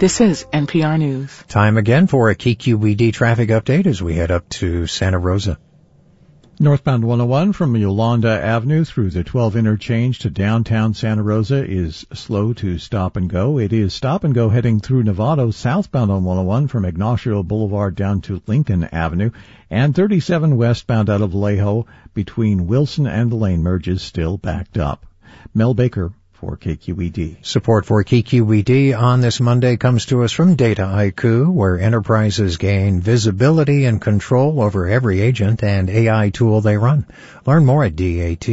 This is NPR News. Time again for a KQED traffic update as we head up to Santa Rosa. Northbound 101 from Yolanda Avenue through the 12 interchange to downtown Santa Rosa is slow to stop and go. It is stop and go heading through Novato, southbound on 101 from Ignacio Boulevard down to Lincoln Avenue, and 37 westbound out of Vallejo between Wilson and the lane merges still backed up. Mel Baker for KQED. Support for KQED on this Monday comes to us from Dataiku, where enterprises gain visibility and control over every agent and AI tool they run. Learn more at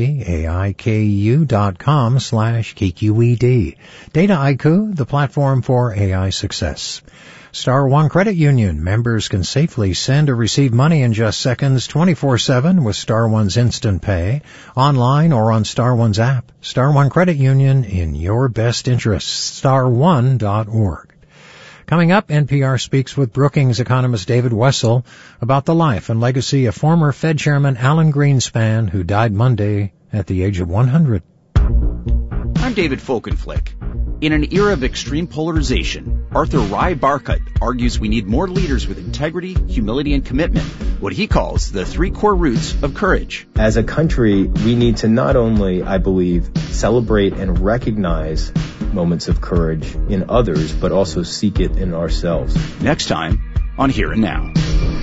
dataiku.com/KQED. Dataiku, the platform for AI success. Star One Credit Union. Members can safely send or receive money in just seconds 24/7 with Star One's Instant Pay, online or on Star One's app. Star One Credit Union, in your best interests. Star1.org. Coming up, NPR speaks with Brookings economist David Wessel about the life and legacy of former Fed Chairman Alan Greenspan, who died Monday at the age of 100. I'm David Folkenflik. In an era of extreme polarization, Arthur Rai Barkut argues we need more leaders with integrity, humility, and commitment, what he calls the 3 core roots of courage. As a country, we need to not only, I believe, celebrate and recognize moments of courage in others, but also seek it in ourselves. Next time on Here and Now.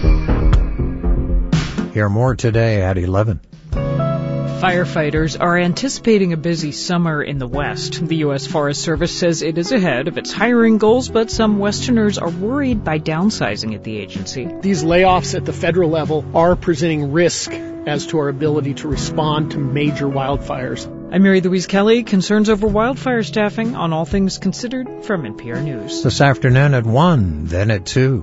Hear more today at 11. Firefighters are anticipating a busy summer in the West. The U.S. Forest Service says it is ahead of its hiring goals, but some Westerners are worried by downsizing at the agency. These layoffs at the federal level are presenting risk as to our ability to respond to major wildfires. I'm Mary Louise Kelly. Concerns over wildfire staffing on All Things Considered from NPR News. This afternoon at 1, then at 2.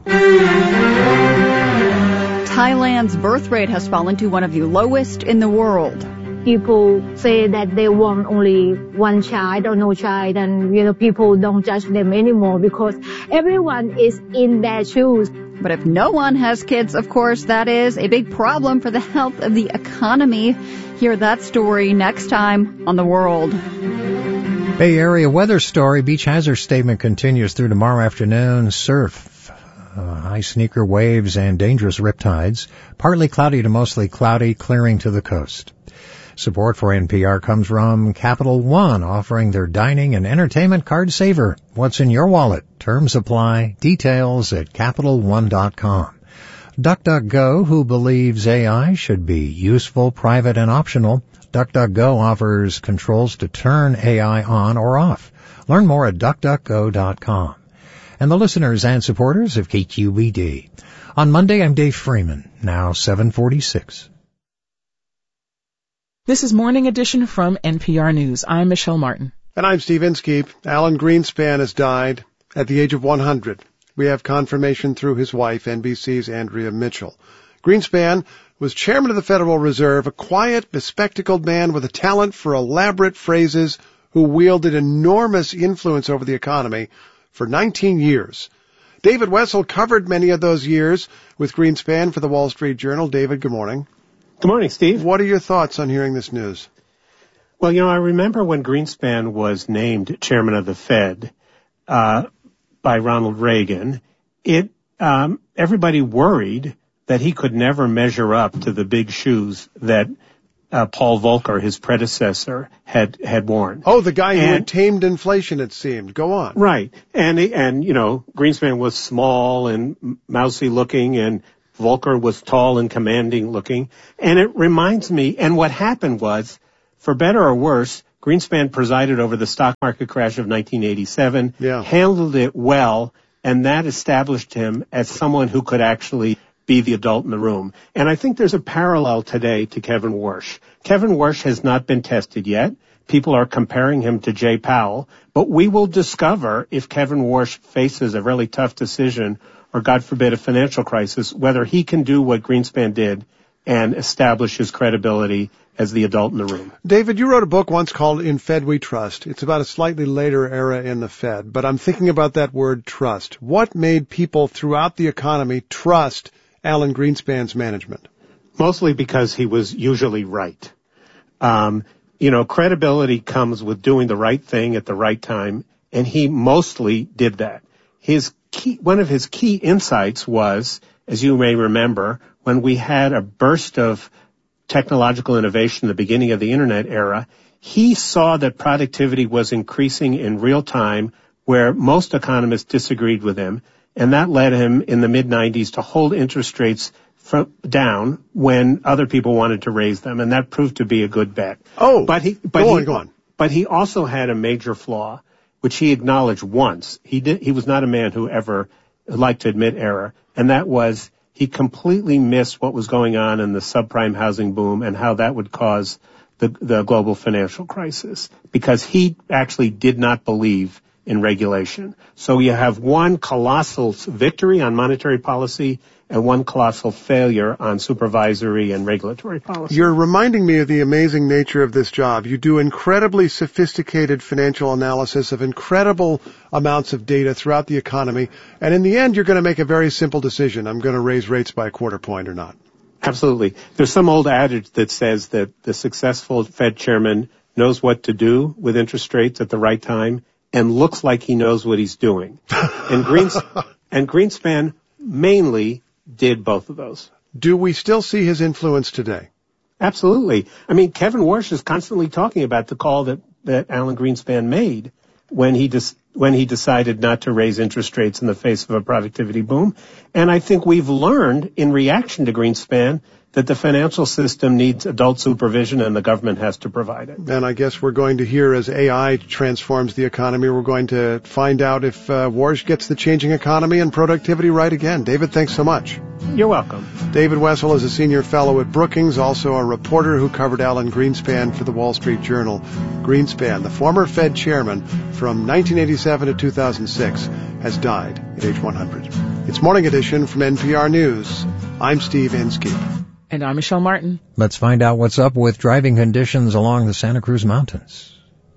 Thailand's birth rate has fallen to one of the lowest in the world. People say that they want only one child or no child, and people don't judge them anymore because everyone is in their shoes. But if no one has kids, of course, that is a big problem for the health of the economy. Hear that story next time on The World. Bay Area weather story. Beach hazard statement continues through tomorrow afternoon. Surf, high sneaker waves, and dangerous riptides. Partly cloudy to mostly cloudy, clearing to the coast. Support for NPR comes from Capital One, offering their dining and entertainment card saver. What's in your wallet? Terms apply. Details at CapitalOne.com. DuckDuckGo, who believes AI should be useful, private, and optional. DuckDuckGo offers controls to turn AI on or off. Learn more at DuckDuckGo.com. And the listeners and supporters of KQED. On Monday, I'm Dave Freeman, now 7:46. This is Morning Edition from NPR News. I'm Michelle Martin. And I'm Steve Inskeep. Alan Greenspan has died at the age of 100. We have confirmation through his wife, NBC's Andrea Mitchell. Greenspan was chairman of the Federal Reserve, a quiet, bespectacled man with a talent for elaborate phrases who wielded enormous influence over the economy for 19 years. David Wessel covered many of those years with Greenspan for the Wall Street Journal. David, good morning. Good morning, Steve. What are your thoughts on hearing this news? Well, I remember when Greenspan was named chairman of the Fed by Ronald Reagan, everybody worried that he could never measure up to the big shoes that Paul Volcker, his predecessor, had worn. Oh, the guy who had tamed inflation, it seemed. Go on. Right. And Greenspan was small and mousy looking, and Volcker was tall and commanding looking. And it reminds me, and what happened was, for better or worse, Greenspan presided over the stock market crash of 1987, handled it well, and that established him as someone who could actually be the adult in the room. And I think there's a parallel today to Kevin Warsh. Kevin Warsh has not been tested yet. People are comparing him to Jay Powell, but we will discover if Kevin Warsh faces a really tough decision or, God forbid, a financial crisis, whether he can do what Greenspan did and establish his credibility as the adult in the room. David, you wrote a book once called In Fed We Trust. It's about a slightly later era in the Fed, but I'm thinking about that word trust. What made people throughout the economy trust Alan Greenspan's management? Mostly because he was usually right. Credibility comes with doing the right thing at the right time, and he mostly did that. one of his key insights was, as you may remember, when we had a burst of technological innovation at the beginning of the internet era, he saw that productivity was increasing in real time where most economists disagreed with him, and that led him in the mid-90s to hold interest rates down when other people wanted to raise them, and that proved to be a good bet. Go on. But he also had a major flaw, which he acknowledged once. He was not a man who ever liked to admit error, and that was he completely missed what was going on in the subprime housing boom and how that would cause the global financial crisis, because he actually did not believe in regulation. So you have one colossal victory on monetary policy and one colossal failure on supervisory and regulatory policy. You're reminding me of the amazing nature of this job. You do incredibly sophisticated financial analysis of incredible amounts of data throughout the economy, and in the end you're going to make a very simple decision. I'm going to raise rates by a quarter point or not. Absolutely. There's some old adage that says that the successful Fed chairman knows what to do with interest rates at the right time and looks like he knows what he's doing. And Greenspan mainly did both of those. Do we still see his influence today? Absolutely. I mean, Kevin Warsh is constantly talking about the call that Alan Greenspan made when he decided not to raise interest rates in the face of a productivity boom. And I think we've learned in reaction to Greenspan that the financial system needs adult supervision and the government has to provide it. And I guess we're going to hear as AI transforms the economy, we're going to find out if Warsh gets the changing economy and productivity right again. David, thanks so much. You're welcome. David Wessel is a senior fellow at Brookings, also a reporter who covered Alan Greenspan for the Wall Street Journal. Greenspan, the former Fed chairman from 1987 to 2006, has died at age 100. It's Morning Edition from NPR News. I'm Steve Inskeep. And I'm Michelle Martin. Let's find out what's up with driving conditions along the Santa Cruz Mountains.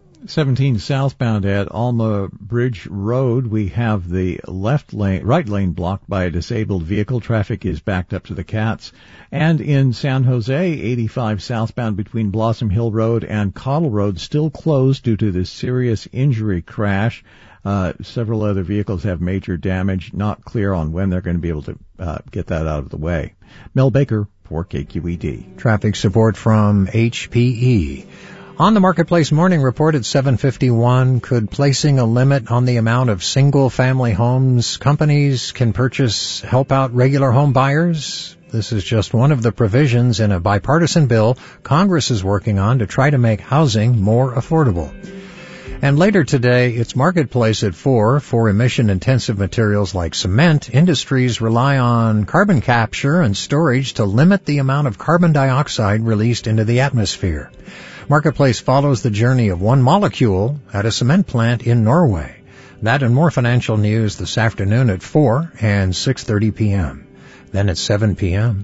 17 southbound at Alma Bridge Road, we have the right lane blocked by a disabled vehicle. Traffic is backed up to the Cats. And in San Jose, 85 southbound between Blossom Hill Road and Cottle Road still closed due to this serious injury crash. Several other vehicles have major damage. Not clear on when they're going to be able to get that out of the way. Mel Baker for KQED. Traffic support from HPE. On the Marketplace Morning Report at 7:51, could placing a limit on the amount of single-family homes companies can purchase help out regular home buyers? This is just one of the provisions in a bipartisan bill Congress is working on to try to make housing more affordable. And later today, it's Marketplace at 4. For emission-intensive materials like cement, industries rely on carbon capture and storage to limit the amount of carbon dioxide released into the atmosphere. Marketplace follows the journey of one molecule at a cement plant in Norway. That and more financial news this afternoon at 4 and 6:30 p.m. Then at 7 p.m.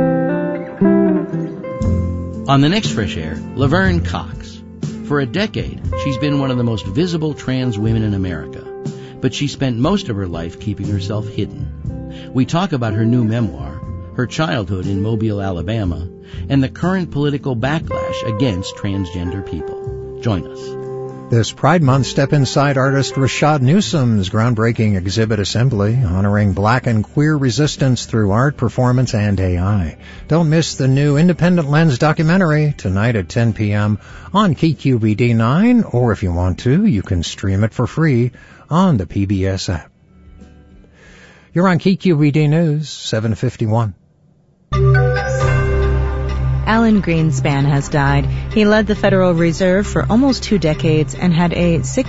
On the next Fresh Air, Laverne Cox. For a decade, she's been one of the most visible trans women in America, but she spent most of her life keeping herself hidden. We talk about her new memoir, her childhood in Mobile, Alabama, and the current political backlash against transgender people. Join us. This Pride Month, step inside artist Rashad Newsom's groundbreaking exhibit assembly, honoring black and queer resistance through art, performance, and AI. Don't miss the new Independent Lens documentary tonight at 10 p.m. on KQED 9, or if you want to, you can stream it for free on the PBS app. You're on KQED News, 7:51. Alan Greenspan has died. He led the Federal Reserve for almost 2 decades and had a sick